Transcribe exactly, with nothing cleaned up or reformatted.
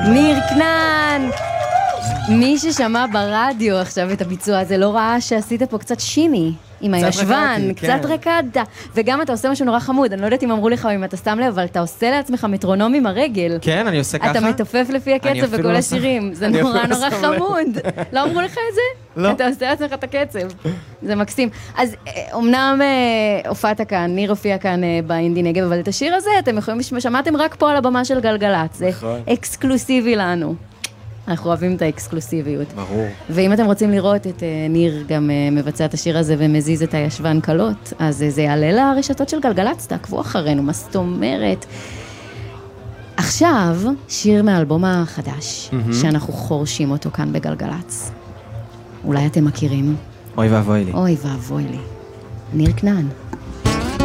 ניר כנען. מי ששמע ברדיו עכשיו את הביצוע הזה לא ראה שעשית פה קצת שיני עם הישבן, קצת רקדת, וגם אתה עושה משהו נורא חמוד, אני לא יודעת אם אמרו לך אם אתה שם לב, אבל אתה עושה לעצמך מטרונום עם הרגל. כן, אני עושה ככה. אתה מתופף לפי הקצב בכל השירים, זה נורא נורא חמוד. לא אמרו לך את זה? לא. אתה עושה לעצמך את הקצב, זה מקסים. אז אמנם הופעת כאן, ניר הופיע כאן באינדי נגב, אבל את השיר הזה אתם יכולים, שמעתם רק פה על הבמה של גלגלצ, זה אקסקלוסיבי לנו. אנחנו אוהבים את האקסקלוסיביות. ברור. ואם אתם רוצים לראות את ניר גם מבצע את השיר הזה ומזיז את הישבן קלות, אז זה יעלה לרשתות של גלגלצ, תעקבו אחרינו, מה זאת אומרת? עכשיו, שיר מהאלבום החדש, שאנחנו חורשים אותו כאן בגלגלצ. אולי אתם מכירים? אוי ואבוי לי. אוי ואבוי לי. ניר כנען.